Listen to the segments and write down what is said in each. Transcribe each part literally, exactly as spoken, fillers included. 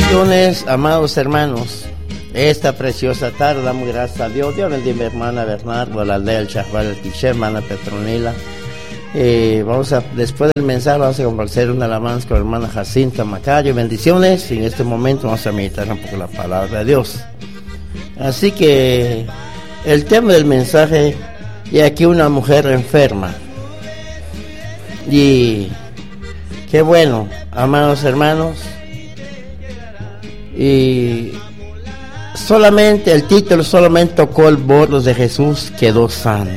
Bendiciones, amados hermanos. Esta preciosa tarde damos gracias a Dios. Dios bendiga a mi hermana Bernardo, la aldea del Chajbal, el Quiché, hermana Petronila. Eh, vamos a, después del mensaje, vamos a compartir una alabanza con la hermana Jacinta Macario. Bendiciones. Y en este momento vamos a meditar un poco la palabra de Dios. Así que el tema del mensaje, y aquí una mujer enferma. Y qué bueno, amados hermanos. Y solamente el título solamente tocó el borde de Jesús, quedó sano.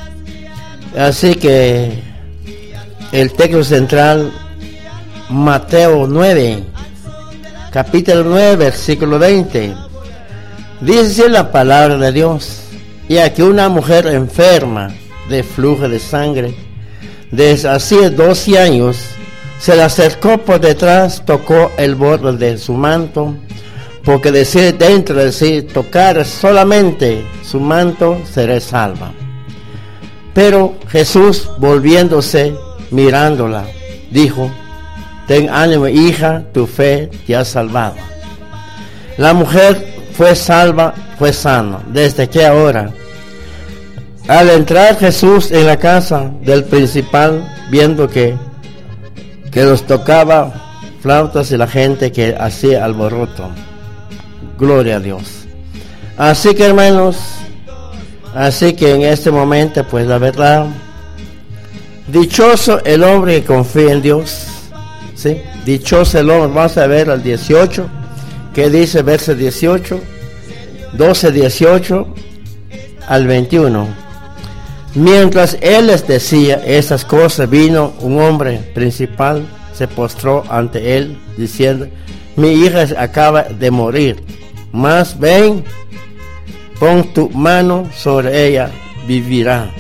Así que el texto central, Mateo nueve, capítulo nueve, versículo veinte, dice la palabra de Dios: y aquí una mujer enferma de flujo de sangre desde hacía doce años se le acercó por detrás, tocó el borde de su manto, porque decía dentro de sí, tocar solamente su manto, seré salva. Pero Jesús, volviéndose, mirándola, dijo: ten ánimo, hija, tu fe te ha salvado. La mujer fue salva, fue sana, desde que ahora. Al entrar Jesús en la casa del principal, viendo que, que los tocaba flautas y la gente que hacía alboroto. Gloria a Dios. Así que, hermanos, así que en este momento, pues la verdad, dichoso el hombre que confía en Dios, ¿sí? Dichoso el hombre. Vamos a ver al dieciocho, que dice verso dieciocho, doce, dieciocho al veintiuno. Mientras él les decía esas cosas, vino un hombre principal, se postró ante él, diciendo: mi hija acaba de morir, mas ven, pon tu mano sobre ella, vivirá.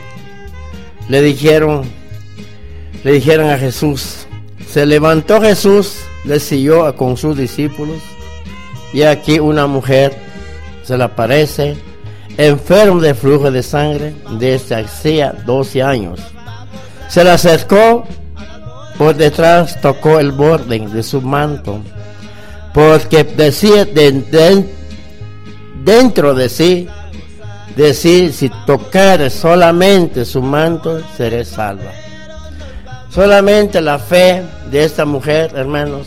Le dijeron, le dijeron a Jesús. Se levantó Jesús, le siguió con sus discípulos, y aquí una mujer se le aparece, enfermo de flujo de sangre desde hacía doce años. Se le acercó por detrás, tocó el borde de su manto, porque decía de, de, dentro de sí, decir: si tocar solamente su manto, seré salva. Solamente la fe de esta mujer, hermanos.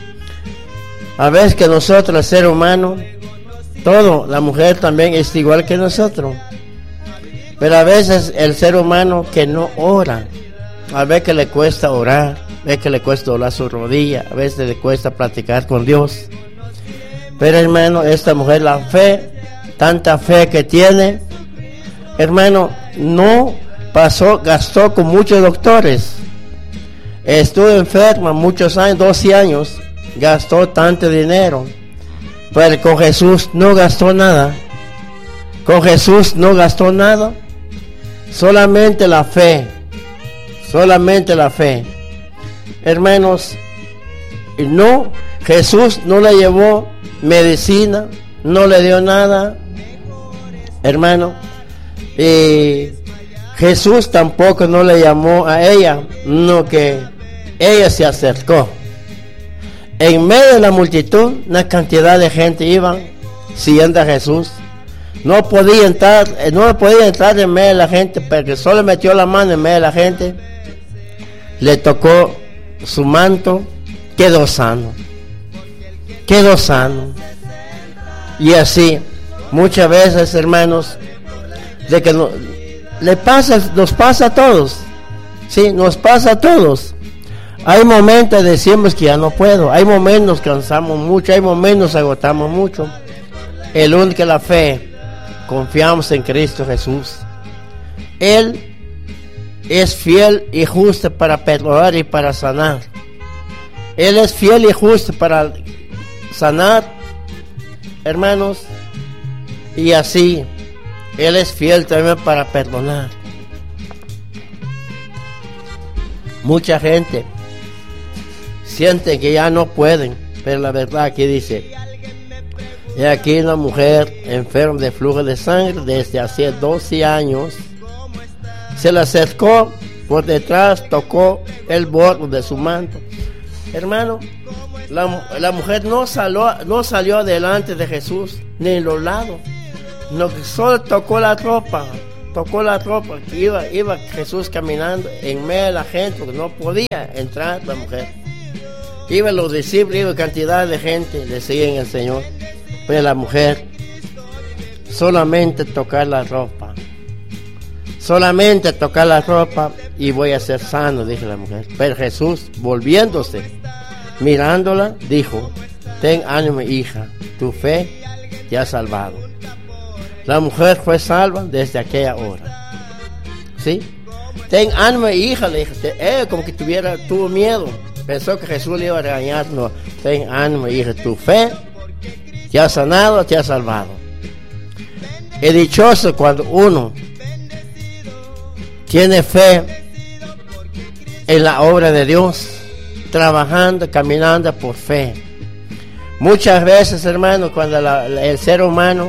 A veces que nosotros, el ser humano, todo, la mujer también es igual que nosotros, pero a veces el ser humano que no ora, a veces que le cuesta orar, a veces que le cuesta doblar su rodilla, a veces le cuesta platicar con Dios. Pero, hermano, esta mujer, la fe, tanta fe que tiene, hermano, no pasó, gastó con muchos doctores, estuvo enferma muchos años, doce años, gastó tanto dinero, pero con Jesús no gastó nada. Con Jesús no gastó nada, solamente la fe, solamente la fe, hermanos. No, Jesús no le llevó medicina, no le dio nada, hermano. Y Jesús tampoco no le llamó a ella, no, que ella se acercó. En medio de la multitud, una cantidad de gente iban siguiendo a Jesús. No podía entrar, no podía entrar en medio de la gente, porque solo metió la mano en medio de la gente, le tocó su manto, quedó sano, quedó sano. Y así, muchas veces, hermanos, de que no, le pasa, nos pasa a todos, sí, nos pasa a todos. Hay momentos decimos que ya no puedo, hay momentos nos cansamos mucho, hay momentos nos agotamos mucho. El único que la fe, confiamos en Cristo Jesús. Él es fiel y justo para perdonar y para sanar. Él es fiel y justo para sanar, hermanos, y así Él es fiel también para perdonar. Mucha gente siente que ya no pueden, pero la verdad aquí dice: y aquí una mujer enferma de flujo de sangre desde hace doce años, se le acercó por detrás, tocó el borde de su manto. Hermano, La, la mujer no salió, no salió delante de Jesús, ni en los lados. No, solo tocó la ropa. Tocó la ropa. Iba, iba Jesús caminando en medio de la gente, porque no podía entrar la mujer. Iban los discípulos, iba cantidad de gente, le siguen al Señor. Pero la mujer, solamente tocar la ropa. Solamente tocar la ropa y voy a ser sano, dijo la mujer. Pero Jesús, volviéndose, mirándola, dijo: ten ánimo, hija, tu fe te ha salvado. La mujer fue salva desde aquella hora. ¿Sí? Ten ánimo, hija, le dijo. Ella como que tuviera, tuvo miedo. Pensó que Jesús le iba a regañar. No, ten ánimo, hija, tu fe te ha sanado, te ha salvado. Es dichoso cuando uno tiene fe en la obra de Dios, trabajando, caminando por fe. Muchas veces, hermano, cuando la, la, el ser humano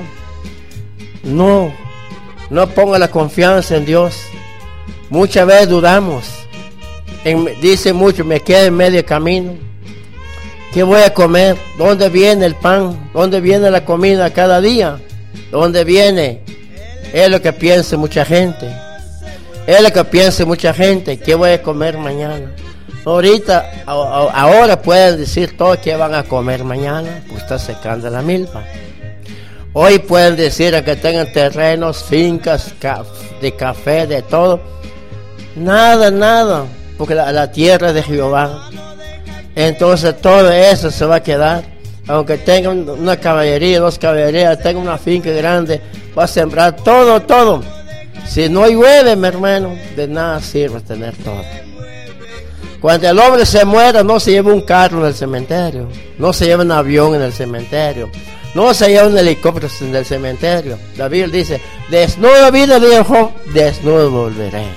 no, no ponga la confianza en Dios, muchas veces dudamos. En, dice mucho, me quedo en medio camino. ¿Qué voy a comer? ¿Dónde viene el pan? ¿Dónde viene la comida cada día? ¿Dónde viene? Es lo que piensa mucha gente. Es lo que piensa mucha gente. ¿Qué voy a comer mañana? Ahorita, a, a, ahora pueden decir todo que van a comer mañana, pues está secando la milpa. Hoy pueden decir a que tengan terrenos, fincas, ca, de café, de todo. Nada, nada, porque la, la tierra es de Jehová. Entonces todo eso se va a quedar. Aunque tengan una caballería, dos caballerías, tengan una finca grande, va a sembrar todo, todo. Si no llueve, mi hermano, de nada sirve tener todo. Cuando el hombre se muera, no se lleva un carro en el cementerio, no se lleva un avión en el cementerio, no se lleva un helicóptero en el cementerio. La Biblia dice: desnudo vine, dijo, desnudo volveré.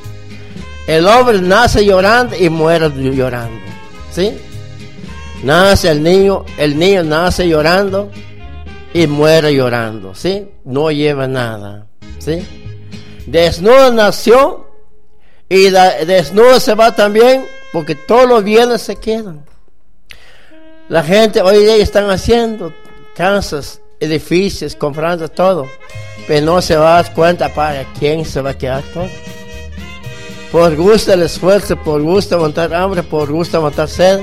El hombre nace llorando y muere llorando, ¿sí? Nace el niño, el niño nace llorando y muere llorando, ¿sí? No lleva nada, ¿sí? Desnudo nació y da, desnudo se va también, porque todos los bienes se quedan. La gente hoy día están haciendo casas, edificios, comprando todo, pero no se va a dar cuenta para quién se va a quedar todo. Por gusto el esfuerzo, por gusto aguantar hambre, por gusto aguantar sed.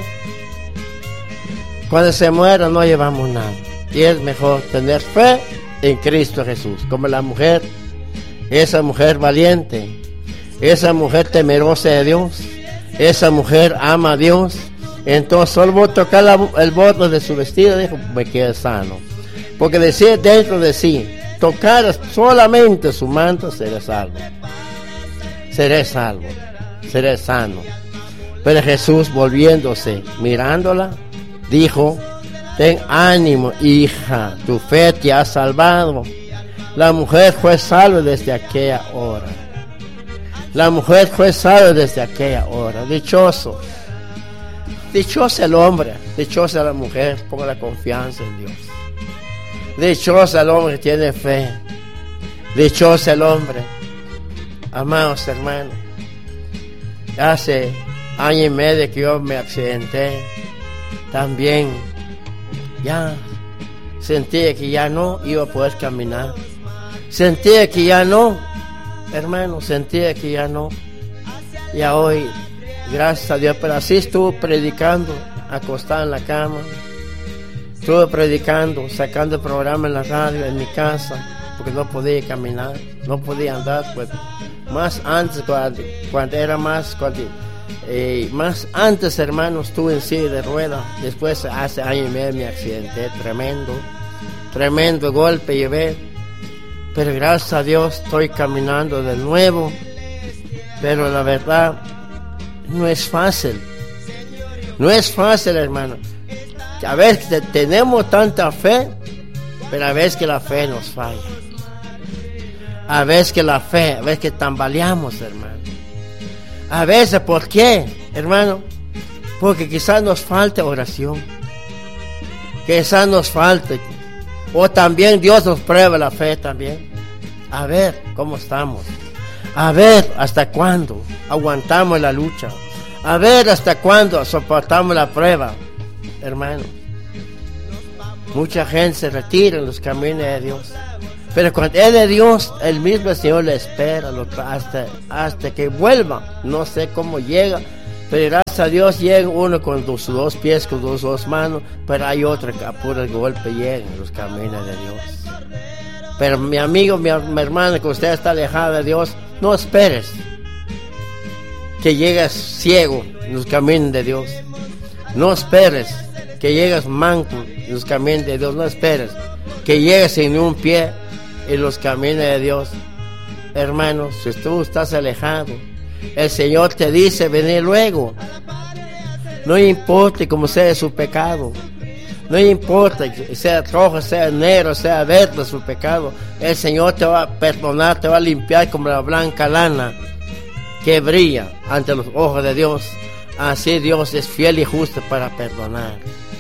Cuando se muera no llevamos nada. Y es mejor tener fe en Cristo Jesús, como la mujer, esa mujer valiente, esa mujer temerosa de Dios, esa mujer ama a Dios. Entonces solo voy a tocar la, el borde de su vestido, dijo, me quedé sano. Porque decía dentro de sí, tocar solamente su manto, seré salvo. Seré salvo, seré sano. Pero Jesús, volviéndose, mirándola, dijo: ten ánimo, hija, tu fe te ha salvado. La mujer fue salva desde aquella hora. La mujer fue salva desde aquella hora. Dichoso. Dichoso el hombre, dichosa la mujer, ponga la confianza en Dios. Dichoso el hombre que tiene fe. Dichoso el hombre. Amados hermanos, hace año y medio que yo me accidenté, también ya sentía que ya no iba a poder caminar. Sentía que ya no, hermano, sentía que ya no. Y hoy, gracias a Dios, pero así estuve predicando, acostado en la cama. Estuve predicando, sacando programa en la radio, en mi casa, porque no podía caminar, no podía andar, pues. Más antes, cuando, cuando era más, cuando, eh, más antes, hermano, estuve en silla de ruedas. Después, hace año y medio, me accidenté, tremendo, tremendo golpe llevé. Pero gracias a Dios estoy caminando de nuevo. Pero la verdad, no es fácil. No es fácil, hermano. A veces tenemos tanta fe, pero a veces que la fe nos falla. A veces que la fe, a veces que tambaleamos, hermano. A veces, ¿por qué, hermano? Porque quizás nos falte oración. Quizás nos falte. O también Dios nos prueba la fe también. A ver cómo estamos. A ver hasta cuándo aguantamos la lucha. A ver hasta cuándo soportamos la prueba. hermano. Mucha gente se retira en los caminos de Dios. Pero cuando es de Dios, el mismo Señor le espera hasta, hasta que vuelva. No sé cómo llega, pero gracias a Dios llega uno con sus dos pies, con sus dos manos, pero hay otro que a puro golpe llega en los caminos de Dios. Pero mi amigo, mi, mi hermano, que usted está alejado de Dios, no esperes que llegues ciego en los caminos de Dios. No esperes que llegues manco en los caminos de Dios. No esperes que llegues sin un pie en los caminos de Dios. Hermanos, si tú estás alejado, el Señor te dice venir luego. No importa cómo sea su pecado, no importa sea rojo, sea negro, sea verde su pecado, el Señor te va a perdonar, te va a limpiar como la blanca lana que brilla ante los ojos de Dios. Así Dios es fiel y justo para perdonar.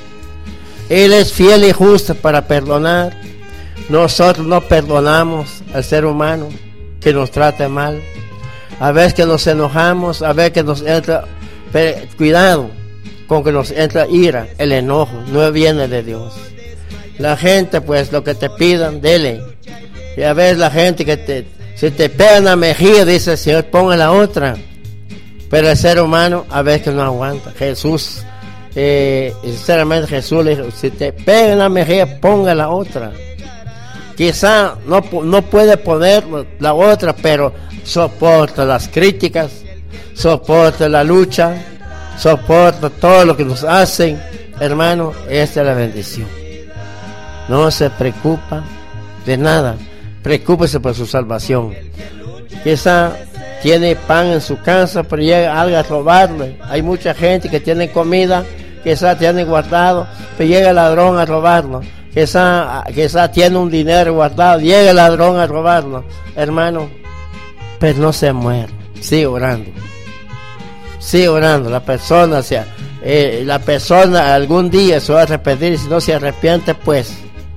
Él es fiel y justo para perdonar. Nosotros no perdonamos al ser humano que nos trate mal. A veces que nos enojamos, a veces que nos entra, pero cuidado con que nos entra ira, el enojo, no viene de Dios. La gente, pues, lo que te pidan, dele. Y a veces la gente que te, si te pega en la mejilla, dice el Señor, ponga la otra. Pero el ser humano, a veces que no aguanta. Jesús, eh, sinceramente Jesús le dijo, si te pega en la mejilla, ponga la otra. Quizá no, no puede poner la otra, pero soporta las críticas, soporta la lucha, soporta todo lo que nos hacen. Hermano, esta es la bendición. No se preocupa de nada, preocúpese por su salvación. Quizá tiene pan en su casa, pero llega alguien a robarle. Hay mucha gente que tiene comida, quizá tiene guardado, pero llega el ladrón a robarlo. Quizá, quizá tiene un dinero guardado, llega el ladrón a robarlo. Hermano, pero no se muere, sigue orando. Sigue orando. La persona, o sea, eh, la persona algún día se va a arrepentir, y si no se arrepiente, pues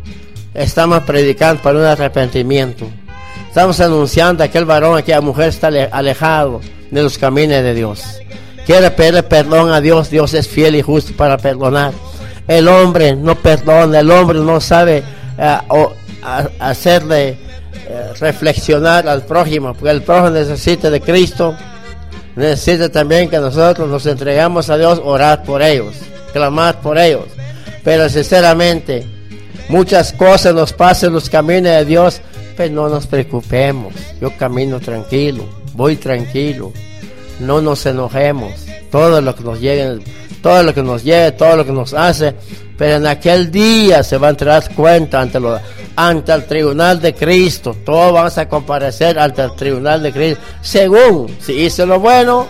estamos predicando para un arrepentimiento. Estamos anunciando a aquel varón, a aquella mujer está alejado de los caminos de Dios. Quiere pedirle perdón a Dios. Dios es fiel y justo para perdonar. El hombre no perdona, el hombre no sabe uh, o, a, hacerle uh, reflexionar al prójimo, porque el prójimo necesita de Cristo, necesita también que nosotros nos entregamos a Dios, orar por ellos, clamar por ellos. Pero sinceramente, muchas cosas nos pasan en los caminos de Dios, pero no nos preocupemos. Yo camino tranquilo, voy tranquilo, no nos enojemos. Todo lo que nos llegue, todo lo que nos llegue, todo lo que nos hace, pero en aquel día se van a dar cuenta ante, lo, ante el tribunal de Cristo. Todos vamos a comparecer ante el tribunal de Cristo. Según, si hice lo bueno,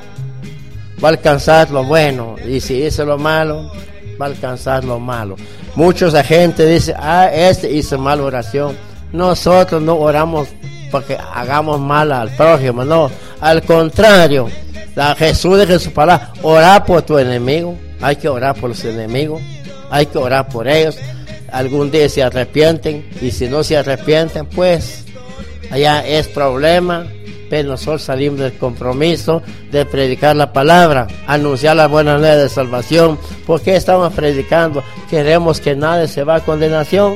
va a alcanzar lo bueno, y si hice lo malo, va a alcanzar lo malo. Mucha gente dice, ah, este hizo mala oración. Nosotros no oramos porque hagamos mal al prójimo, no, al contrario. La Jesús dice en su palabra, orar por tu enemigo. Hay que orar por los enemigos, hay que orar por ellos. Algún día se arrepienten, y si no se arrepienten, pues allá es problema. Pero nosotros salimos del compromiso de predicar la palabra, anunciar la buena nueva de salvación. ¿Por qué estamos predicando? Queremos que nadie se va a condenación.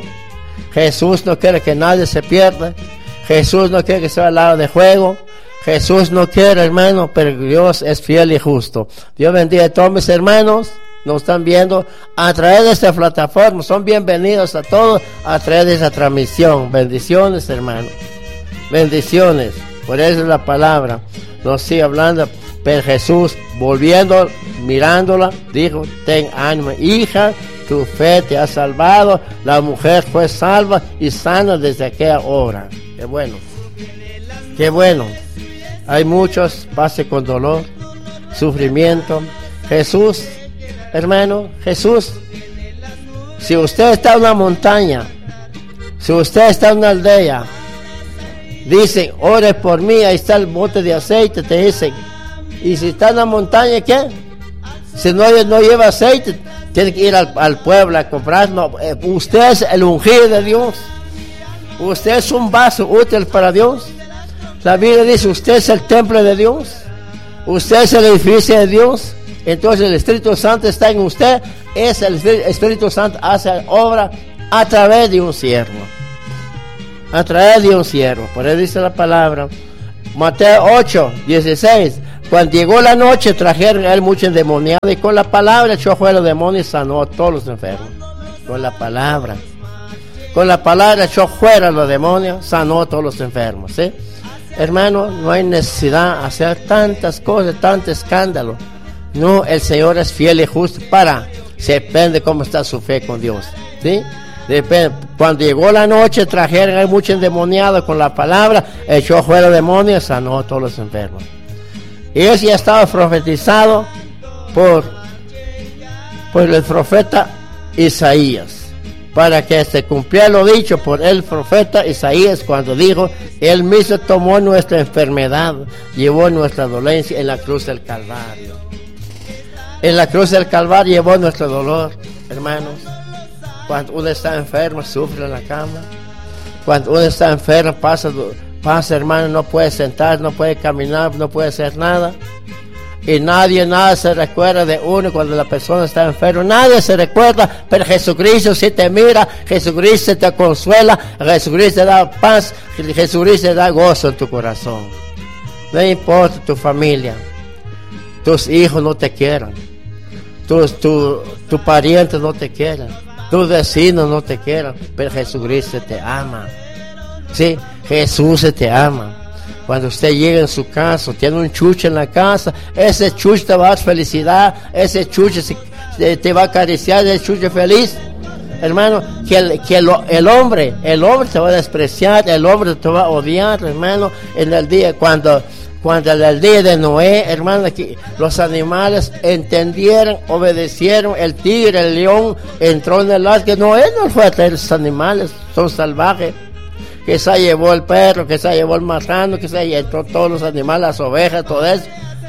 Jesús no quiere que nadie se pierda. Jesús no quiere que sea al lado de juego. Jesús no quiere, hermano, pero Dios es fiel y justo. Dios bendiga a todos mis hermanos. Nos están viendo a través de esta plataforma. Son bienvenidos a todos a través de esta transmisión. Bendiciones, hermano. Bendiciones. Por eso es la palabra. Nos sigue hablando. Pero Jesús, volviendo, mirándola, dijo, ten ánimo, hija, tu fe te ha salvado. La mujer fue salva y sana desde aquella hora. Qué bueno. Qué bueno. Hay muchos, pase con dolor, sufrimiento. Jesús, hermano, Jesús, si usted está en una montaña, si usted está en una aldea, dicen, ore por mí, ahí está el bote de aceite, te dicen. Y si está en la montaña, ¿qué? Si no, no lleva aceite, tiene que ir al, al pueblo a comprar. No, eh, usted es el ungido de Dios. Usted es un vaso útil para Dios. La Biblia dice, usted es el templo de Dios. Usted es el edificio de Dios. Entonces el Espíritu Santo está en usted. Es el Espíritu Santo hace obra a través de un siervo. A través de un siervo. Por eso dice la palabra. Mateo ocho, dieciséis. Cuando llegó la noche, trajeron a él mucho endemoniado. Y con la palabra echó fuera los demonios y sanó a todos los enfermos. Con la palabra. Con la palabra echó fuera los demonios, sanó a todos los enfermos. ¿Sí? Hermano, no hay necesidad de hacer tantas cosas, tanto escándalo. No, el Señor es fiel y justo para, se depende cómo está su fe con Dios, ¿sí? Depende. Cuando llegó la noche, trajeron a mucho endemoniado con la palabra, echó fuera demonios, sanó a todos los enfermos. Y eso ya estaba profetizado por, por el profeta Isaías, para que se cumpliera lo dicho por el profeta Isaías cuando dijo, él mismo tomó nuestra enfermedad, llevó nuestra dolencia en la cruz del Calvario. En la cruz del Calvario llevó nuestro dolor, hermanos. Cuando uno está enfermo, sufre en la cama. Cuando uno está enfermo, pasa, pasa, hermano, no puede sentar, no puede caminar, no puede hacer nada. Y nadie, nada se recuerda de uno cuando la persona está enferma. Nadie se recuerda, pero Jesucristo sí te mira, Jesucristo te consuela, Jesucristo te da paz, Jesucristo te da gozo en tu corazón. No importa tu familia, tus hijos no te quieran. Tus tu, tu parientes no te quieran, tus vecinos no te quieran, pero Jesucristo te ama. Sí, Jesús te ama. Cuando usted llega en su casa, tiene un chuche en la casa, ese chuche te va a dar felicidad, ese chuche te va a acariciar, ese chuche feliz. Hermano, que, el, que el, el hombre, el hombre te va a despreciar, el hombre te va a odiar, hermano, en el día cuando... Cuando en el día de Noé, hermano, que los animales entendieron, obedecieron, el tigre, el león, entró en el arca. Noé no fue a traer los animales, son salvajes. Que se llevó el perro, que se llevó el marrano, que se llevó todos los animales, las ovejas, todo eso,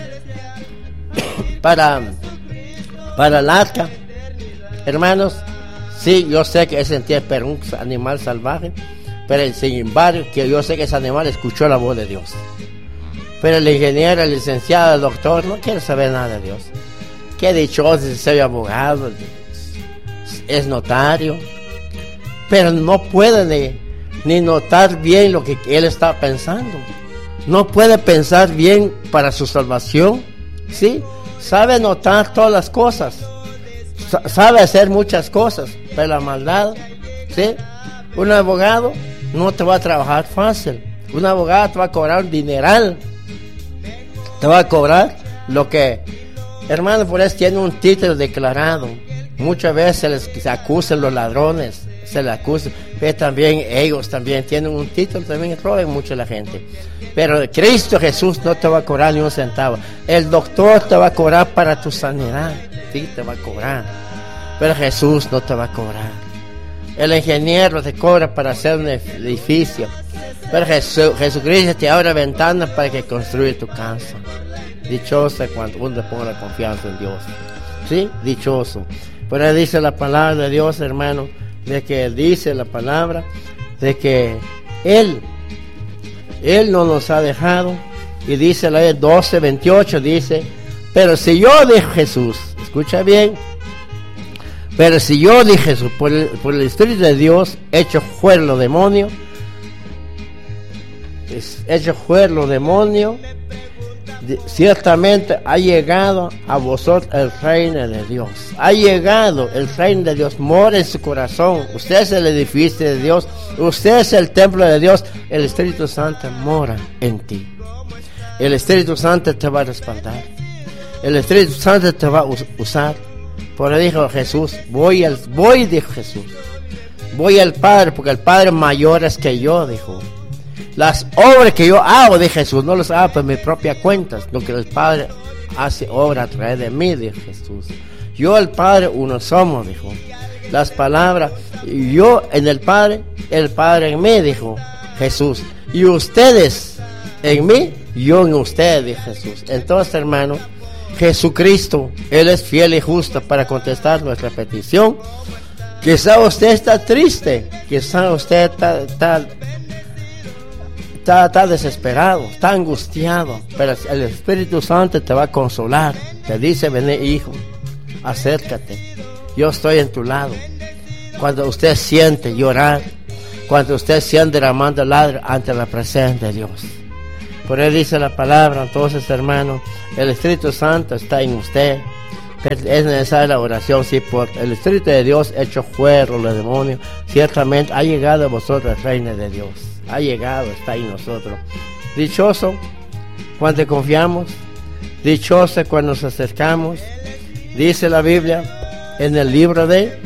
para, para el arca. Hermanos, sí, yo sé que ese es un animal salvaje, pero sin embargo, que yo sé que ese animal escuchó la voz de Dios. Pero el ingeniero, el licenciado, el doctor no quiere saber nada de Dios. Qué dichoso si soy abogado, es notario, pero no puede ni, ni notar bien lo que él está pensando. No puede pensar bien para su salvación, ¿sí? Sabe notar todas las cosas, sabe hacer muchas cosas, pero la maldad, ¿sí? Un abogado no te va a trabajar fácil. Un abogado te va a cobrar un dineral. Te va a cobrar lo que, hermano, por eso tiene un título declarado. Muchas veces se les se acusan los ladrones, se les acusan, pero también ellos también tienen un título, también roban mucho a la gente. Pero Cristo Jesús no te va a cobrar ni un centavo. El doctor te va a cobrar para tu sanidad, sí, te va a cobrar. Pero Jesús no te va a cobrar. El ingeniero te cobra para hacer un edificio. Pero Jesús, Jesucristo te abre ventanas para que construya tu casa. Dichoso cuando uno pone la confianza en Dios. ¿Sí? Dichoso. Por ahí dice la palabra de Dios, hermano, de que dice la palabra, de que Él, Él no nos ha dejado. Y dice la ley doce, veintiocho, dice, pero si yo, dijo Jesús, escucha bien, pero si yo, dije Jesús, por el, por el Espíritu de Dios, echo fuera los demonios, hecho fuera los demonios, ciertamente ha llegado a vosotros el reino de Dios. Ha llegado el reino de Dios, mora en su corazón. Usted es el edificio de Dios, usted es el templo de Dios. El Espíritu Santo mora en ti. El Espíritu Santo te va a respaldar. El Espíritu Santo te va a usar. Por eso dijo Jesús, voy al, voy, dijo Jesús, voy al Padre, porque el Padre mayor es que yo, dijo. Las obras que yo hago, de Jesús, no las hago por mi propia cuenta, lo que el Padre hace obra a través de mí, dijo Jesús. Yo, el Padre, uno somos, dijo. Las palabras, yo en el Padre, el Padre en mí, dijo Jesús. Y ustedes en mí, yo en ustedes, dijo Jesús. Entonces, hermano, Jesucristo, Él es fiel y justo para contestar nuestra petición. Quizá usted está triste, quizá usted está... está Está, está desesperado, está angustiado, pero el Espíritu Santo te va a consolar. te dice, ven hijo, acércate, yo estoy en tu lado. Cuando usted siente llorar, cuando usted siente derramando lágrimas ante la presencia de Dios. Por eso dice la palabra, entonces hermano, el Espíritu Santo está en usted. Es necesaria la oración, si por el Espíritu de Dios hecho fuera los demonios, ciertamente ha llegado a vosotros el reino de Dios. Ha llegado, está en nosotros. Dichoso cuando confiamos, dichoso cuando nos acercamos. Dice la Biblia en el libro de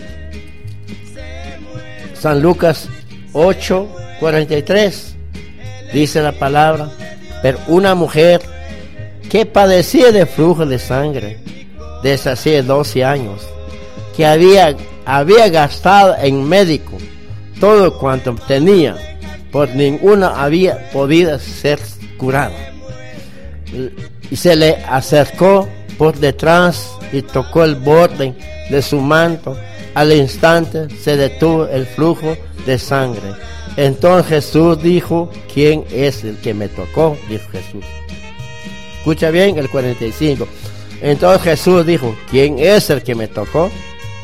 San Lucas ocho, cuarenta y tres. Dice la palabra, pero una mujer que padecía de flujo de sangre desde hace doce años, que había, había gastado en médico todo cuanto tenía, por ninguna había podido ser curada. Y se le acercó por detrás y tocó el borde de su manto. Al instante se detuvo el flujo de sangre. Entonces Jesús dijo, ¿quién es el que me tocó? Dijo Jesús. Escucha bien el cuarenta y cinco. Entonces Jesús dijo, ¿quién es el que me tocó?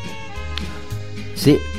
Sí.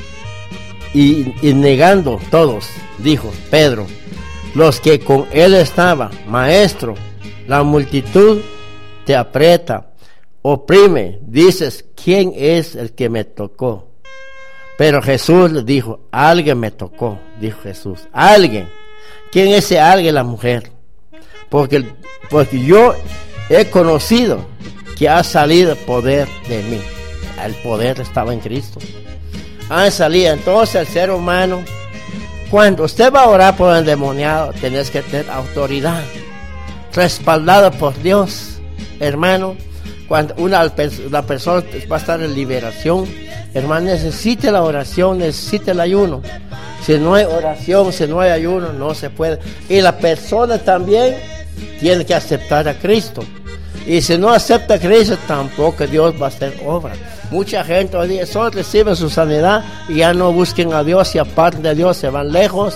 Y, y negando todos, dijo Pedro, los que con él estaban, maestro, la multitud te aprieta, oprime, dices, ¿quién es el que me tocó? Pero Jesús le dijo, alguien me tocó, dijo Jesús, alguien. ¿Quién es ese alguien? La mujer. Porque, porque yo he conocido que ha salido el poder de mí. El poder estaba en Cristo. Ha salido. Entonces el ser humano, cuando usted va a orar por el endemoniado, tenés que tener autoridad, respaldado por Dios, hermano. Cuando una la persona va a estar en liberación, hermano, necesita la oración, necesita el ayuno. Si no hay oración, si no hay ayuno, no se puede. Y la persona también tiene que aceptar a Cristo. Y si no acepta a Cristo, tampoco Dios va a hacer obra. Mucha gente hoy día solo recibe su sanidad y ya no busquen a Dios, y aparte de Dios se van lejos.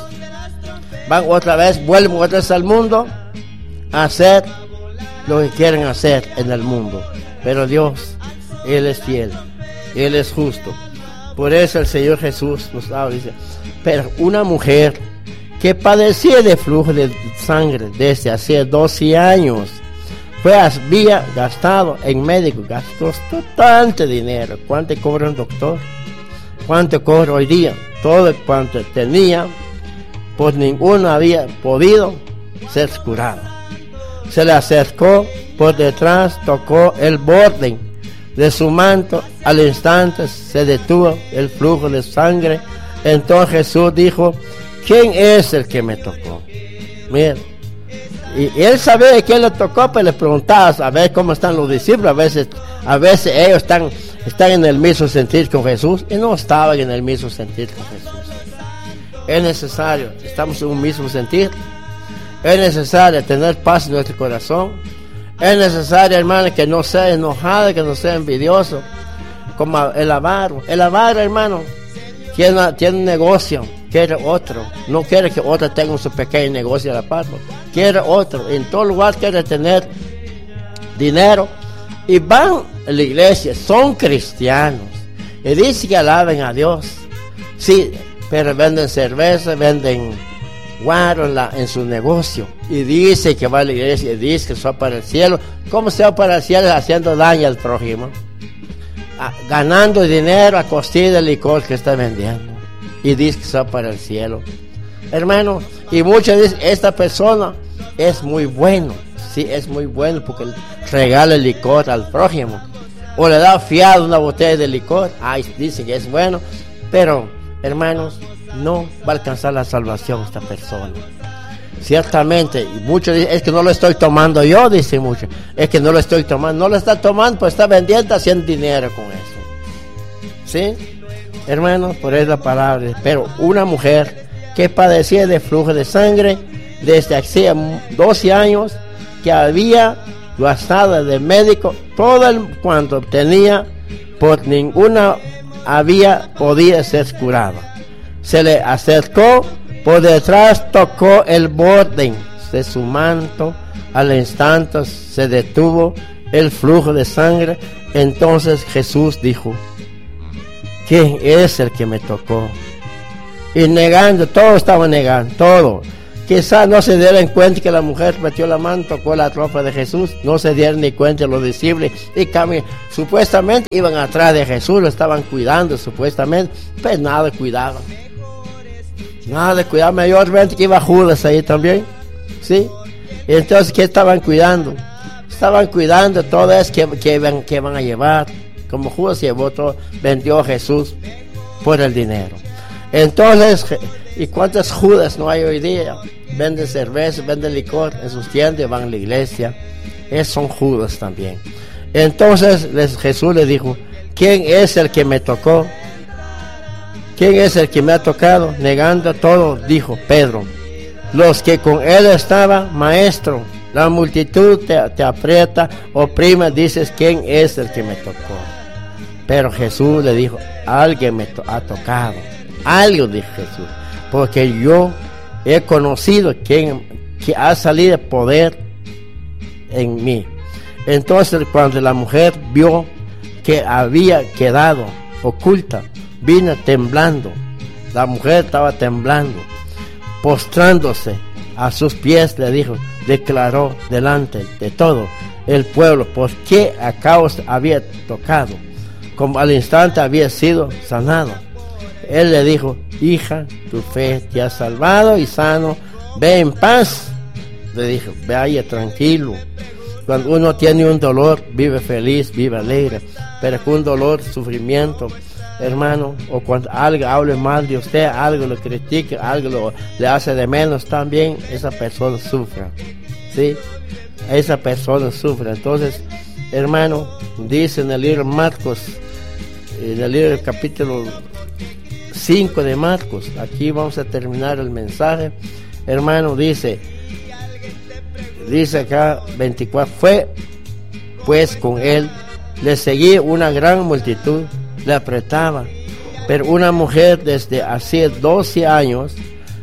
Van otra vez, vuelven otra vez al mundo a hacer lo que quieren hacer en el mundo. Pero Dios, Él es fiel, Él es justo. Por eso el Señor Jesús nos habla, dice, pero una mujer que padecía de flujo de sangre desde hace doce años, pues había gastado en médico, gastó tanto dinero. ¿Cuánto cobra un doctor? ¿Cuánto cobra hoy día? Todo cuanto tenía, pues ninguno había podido ser curado. Se le acercó por detrás, tocó el borde de su manto. Al instante se detuvo el flujo de sangre. Entonces Jesús dijo, ¿quién es el que me tocó? Miren. Y él sabía que él le tocó, pero le preguntaba a ver cómo están los discípulos. A veces, a veces ellos están, están en el mismo sentir con Jesús, y no estaban en el mismo sentir con Jesús. Es necesario, estamos en un mismo sentir. Es necesario tener paz en nuestro corazón. Es necesario, hermano, que no sea enojado, que no sea envidioso, como el avaro. El avaro, hermano, tiene, tiene un negocio, quiere otro. No quiere que otro tenga su pequeño negocio a la par. Quiere otro. En todo lugar quiere tener dinero. Y van a la iglesia, son cristianos. Y dicen que alaben a Dios. Sí, pero venden cerveza, venden guaro en, la, en su negocio. Y dice que va a la iglesia y dice que se va para el cielo. ¿Cómo se va para el cielo? Haciendo daño al prójimo. A, ganando dinero a costilla del licor que está vendiendo. Y dice que se va para el cielo. Hermano, y muchos dicen, esta persona es muy bueno. Sí, es muy bueno porque regala el licor al prójimo. O le da fiado una botella de licor. Ay, dice que es bueno. Pero, hermanos, no va a alcanzar la salvación esta persona. Ciertamente, y muchos dicen, es que no lo estoy tomando yo, dice muchos. Es que no lo estoy tomando. No lo está tomando, pues está vendiendo, haciendo dinero con eso. ¿Sí? Hermanos, por eso la palabra. Pero una mujer que padecía de flujo de sangre desde hace doce años, que había gastado de médico todo el cuanto tenía, por ninguna había podido ser curada. Se le acercó por detrás, tocó el borde de su manto. Al instante se detuvo el flujo de sangre. Entonces Jesús dijo: ¿quién es el que me tocó? Y negando, todo estaba negando, todo. Quizás no se dieron cuenta que la mujer metió la mano, tocó la ropa de Jesús, no se dieron ni cuenta de los discípulos, y cami- supuestamente iban atrás de Jesús, lo estaban cuidando supuestamente, pero nada cuidaban. Nada cuidaban, mayormente que iba Judas ahí también, ¿sí? Y entonces, ¿qué estaban cuidando? Estaban cuidando todo eso que, que, iban, que iban a llevar, como Judas llevó todo, vendió a Jesús por el dinero. Entonces, ¿y cuántas Judas no hay hoy día? Venden cerveza, venden licor en sus tiendas y van a la iglesia. Esos son Judas también. Entonces les, Jesús le dijo: ¿quién es el que me tocó? ¿Quién es el que me ha tocado? Negando todo, dijo Pedro: los que con él estaban, maestro. La multitud te, te aprieta, oprime, dices: ¿quién es el que me tocó? Pero Jesús le dijo: alguien me to- ha tocado. Algo, dijo Jesús, porque yo he conocido quien que ha salido poder en mí. Entonces, cuando la mujer vio que había quedado oculta, vino temblando. La mujer estaba temblando, postrándose a sus pies, le dijo, declaró delante de todo el pueblo por qué a causa había tocado, como al instante había sido sanado. Él le dijo: hija, tu fe te ha salvado y sano, ve en paz. Le dijo: vaya tranquilo. Cuando uno tiene un dolor, vive feliz, vive alegre, pero con un dolor, sufrimiento, hermano, o cuando algo hable mal de usted, algo lo critique, algo lo, le hace de menos, también esa persona sufre, ¿sí? Esa persona sufre. Entonces, hermano, dice en el libro de Marcos, en el libro del capítulo cinco de Marcos, aquí vamos a terminar el mensaje, hermano, dice, dice acá veinticuatro, fue pues con él, le seguía una gran multitud, le apretaba, pero una mujer desde hacía doce años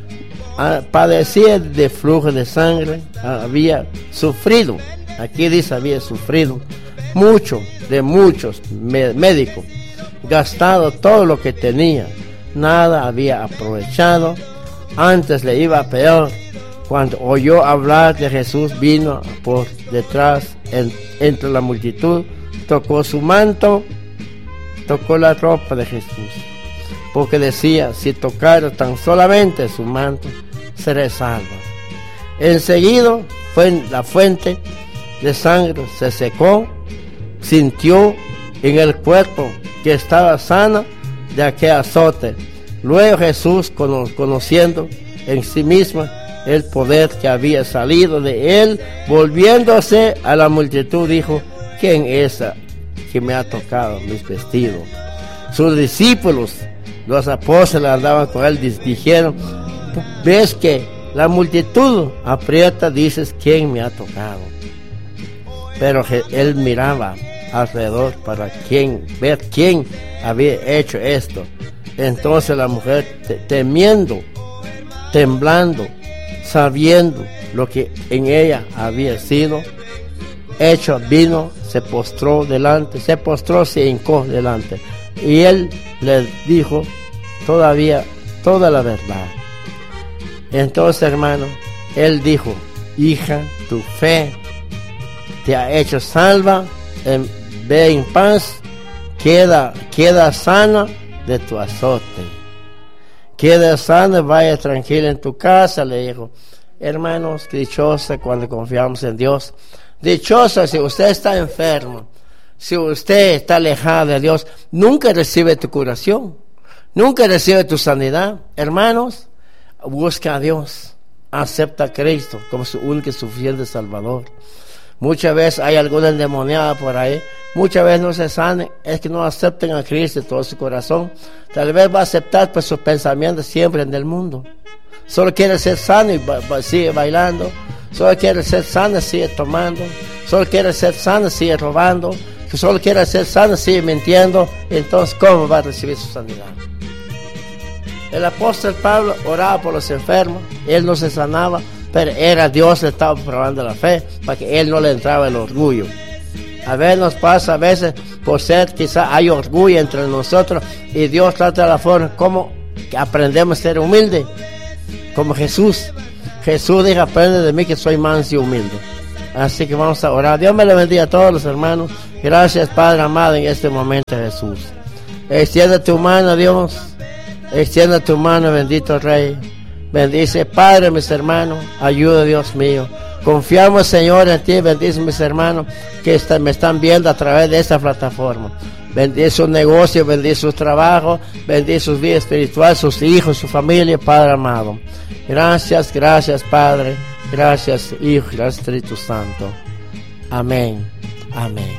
padecía de flujo de sangre, había sufrido, aquí dice había sufrido mucho, de muchos médicos, gastado todo lo que tenía, nada había aprovechado, antes le iba peor. Cuando oyó hablar de Jesús, vino por detrás, en, entre la multitud, tocó su manto, tocó la ropa de Jesús, porque decía: si tocara tan solamente su manto, seré salvo. Enseguida fue la fuente de sangre, se secó, sintió en el cuerpo que estaba sana de aquel azote. Luego Jesús, conociendo en sí mismo el poder que había salido de él, volviéndose a la multitud, dijo: ¿quién es que me ha tocado mis vestidos? Sus discípulos, los apóstoles andaban con él, dijeron: ves que la multitud aprieta, dices: ¿quién me ha tocado? Pero él miraba alrededor para quién, ver quién había hecho esto. Entonces la mujer, temiendo, temblando, sabiendo lo que en ella había sido hecho, vino, se postró delante, se postró, se hincó delante, y él le dijo todavía toda la verdad. Entonces, hermano, él dijo: hija, tu fe te ha hecho salva, en, ve en paz, queda, queda sana de tu azote. Queda sana, vaya tranquila en tu casa, le dijo. Hermanos, dichosa cuando confiamos en Dios. Dichosa si usted está enfermo, si usted está alejado de Dios, nunca recibe tu curación, nunca recibe tu sanidad. Hermanos, busca a Dios, acepta a Cristo como su único y suficiente Salvador. Muchas veces hay alguna endemoniada por ahí, muchas veces no se sanen, es que no acepten a Cristo en todo su corazón. Tal vez va a aceptar pues sus pensamientos siempre en el mundo. Solo quiere ser sano y ba- ba- sigue bailando. Solo quiere ser sano, sigue tomando. Solo quiere ser sano, sigue robando. Solo quiere ser sano, sigue mintiendo. Entonces, ¿cómo va a recibir su sanidad? El apóstol Pablo oraba por los enfermos, él no se sanaba, pero era Dios le estaba probando la fe para que él no le entraba el orgullo. A veces nos pasa, a veces por ser, quizá hay orgullo entre nosotros y Dios trata de la forma como aprendemos a ser humildes, como Jesús. Jesús dijo, aprende de mí que soy manso y humilde. Así que vamos a orar. Dios me lo bendiga a todos los hermanos. Gracias, Padre amado, en este momento, Jesús. Extiende tu mano, Dios. Extiende tu mano, bendito Rey. Bendice, Padre, mis hermanos. Ayuda, Dios mío. Confiamos, Señor, en ti. Bendice mis hermanos que está, me están viendo a través de esta plataforma. Bendice sus negocios, bendice sus trabajos, bendice sus vidas espirituales, sus hijos, su familia, Padre amado. Gracias, gracias, Padre. Gracias, Hijo, gracias, Espíritu Santo. Amén. Amén.